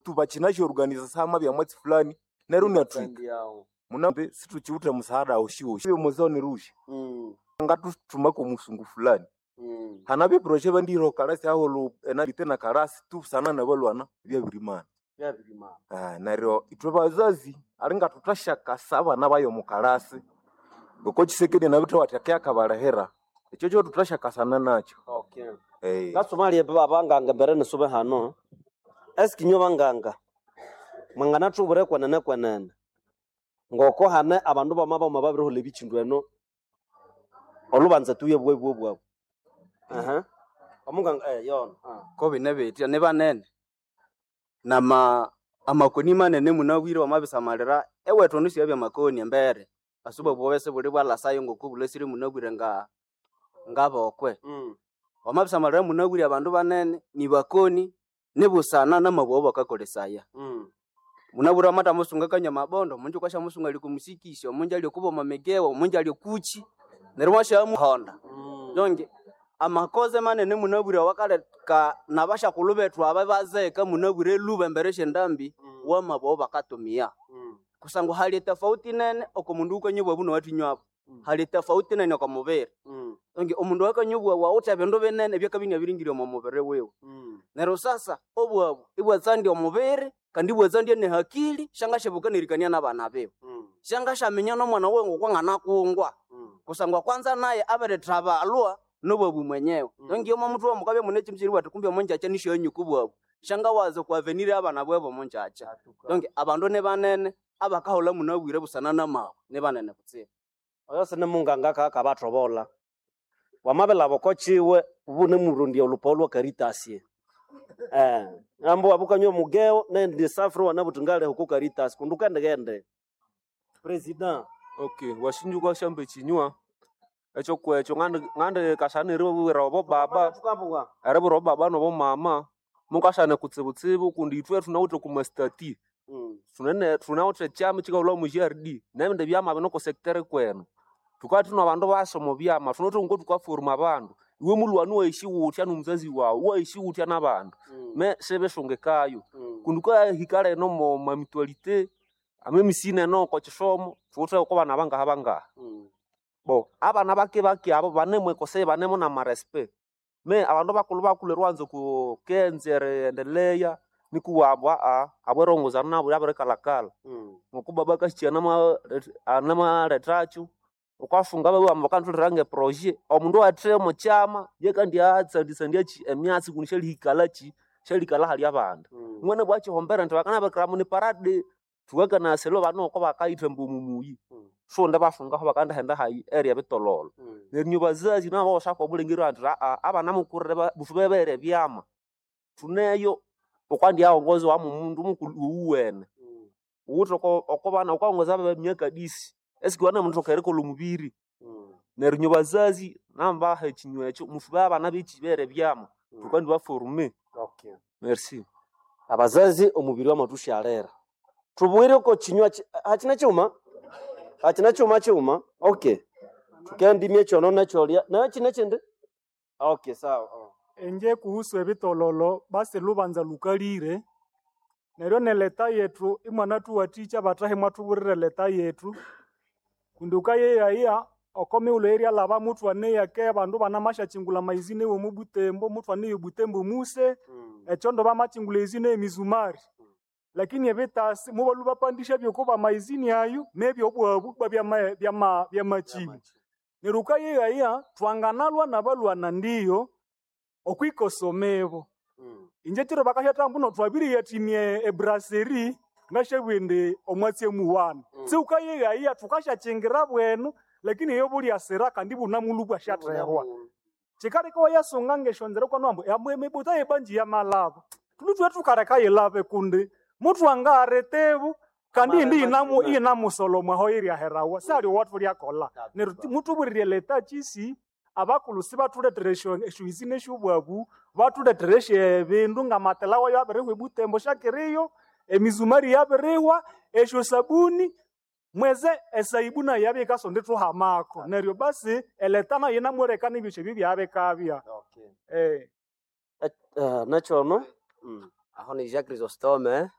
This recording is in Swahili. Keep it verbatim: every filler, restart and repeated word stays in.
tubachinacho organiza sama bya mwezi fulani neruni atwika munambe situchiuta msaada aushiwo hiyo muzao ni rushi mm. ngatu tumako musungu fulani mm. hanabe projet bandiro karasi aho lo enali tena karasi tu sana na balwana bya birimana bya birimana ah nario itwe bazazi alinga tutashaka saba nabayo mukarasi goko chisekede na bitu watakya kabarahera echo cyo tutashaka sana nacho okay eh gasomali baba nganga mbere ne sobe hano eski nyo banganga mangana tubure kwa nana kwa nana ngoko hane abandu bamaba mababire ho lebicindweno olubanza tuye bwe bwe bwe aha amunganga eh yona ko binebeti ne banene nama amakoni manene munabwire wamabisamalira ewe tonusi yabya makoni mbere asuba bwese buli bwala sayo ngokubule siri munabwire nga ngabokwe mm wamabisamalira munabwire abandu banene ni bakoni nebusana namabo bakakolesaya mm munabura mata musunga kanya mabondo munju kwasha musunga ali kumusikisha munja ali kubo mamegewa munja ali kuchi nerwasha mu honda mm. Yonge amakoze manene munabura wakale ka nabasha kulubetwa ababaze ka munabure lube mbereshe ndambi mm. wa mabo bakatumia mm. kusango hali tofauti nene okomundu ukanyubwa buno watu nywabo mm. hali tofauti nene okomubere mm. Yonge omundu wakanyubwa wa utabendo benene byakabinya biringiro mu mubere wewe mm. Nero sasa obwabo ibwa zandi omubere kandi bwazandye ne hakili shangashe bukanirikania nabana bebo mm. Shangasha menyana mwana wengo kwangana kuungwa mm. Kusangwa kwanza naye abere traba alwa nobwabu mwenyewe mm. Ngiyo mamutu wa mukabe munechi mchiri watukumbe monja acha nisho nyukubwabu shanga wazo kwa venire abana bwebo monja acha donc abando ne banene abakahola munabwire busana namawe ne banene kutse oyo sene munganga ka kabatrobola wamabela bokochiwe ubune murundi olupolwa Caritas eh ambo abukanyo mugeo nende safro wanabutungale huko Caritas kunduka ndegende president okay washinju kwa shambe chinywa echo kwecho ngande ngande kasane ro robo baba arebo robo baba no mama mukashane kutsibutsibu kunditwe tunauto kumastati mm tunene tunauto chama chikaula mu G R D nende byama bino ko sector kweno tukati tuna bandu basomo byama tunoto ngo tukafuruma bandu iwe mulwanu weishi wuthi anumzazi wawo weishi wuthi anabantu mm. Me sebe shongekayo mm. Kunduka hikale no mo mamitualite ame misine no ko chisomo futhi ko bana banga habanga mm. Bo abana bake bake abo banemwe ko se banemo na marespect me abandu bakulu bakulu rwanzo ku kenzere endeleya nikuwabwa a aborongoza nabo yabere kalakala mm. Ngokuba bakashiyana ma anama retrachu ukafunga baba mbakantu range projet omundu atremo chama yekandi atsa ndisandia chi emyatsi kunisheli hikalachi sheli kala hali abantu mm. Mwene bwachi hombera ntwakana bakaramu ni parade tuwaka na selo bano ko bakaitwe mbumumuyi mm. So ndabafunga ho bakanda henda hayi area betololo mm. Nernyubazazi nabo shako bulengiro andra abana mukurre bufubebere byama tuneyo okwandi aongozo wa mundu mukulu uwene mm. Utoko okobana okwangoza bemyaka disi esikwana muntu kereko lumubiri mm. Nerinyo bazazi namba hechinywe echo mufuba abana bichibere byama mm. Tukandi baforume okay merci abazazi omubiri wa matushi alera tubwire ko chinywa hachina chuma hachina chuma chuma okay tukandi miecho nona cholia na hachina chende okay sawa oh. Enje kuhusu ebitololo base lubanza lukalire neryo ne leta yetu imwana tu waticha batahe mwatuburire leta yetu kunduka ye yaya okome uleria laba mutu ane yake abandu bana masha chingula maizine wo mubutembo mutu ane yubutembo muse mm. Echondo ba machingula izine mizumari mm. Lakini ebeta mubalu bapandisha byokuba maizini ayo nebyo obwabu babya ma bya ma bya machibu neruka ye yaya twanganalwa nabalwana ndiyo okwikosomebo mm. Inje tiro bakashata mbuno twabiri yatimye ebrasserie ngashebwende omwatse muwana mm. Tsuka ye yaya tukasha chingira bwenu lakini yo buli asera kandi buna mulubwa shatrehwa chikari ko yasunga ngeshonzera kwa nambo yamwe mebuta yebanji ya malava tulutu wetu kareka yelave kundi mutu anga aretebu kandi ndi inamu inamu solomwa hoiri aherawa sari watu buli akola ne mutu buri leta chisi abakulu siba tule treasure eshuizine shubwabu batu de treasure bindu ngamatelawa yaberewe butembo shakiriyo emizumari yaberewa esho sabuni mweze esaibuna yabe kasonde tu hamako neryo basi eletana yena mwerekana biche bibi yabe kabya okay eh uh, nachono mm. Aho ni Jacques Chrysostome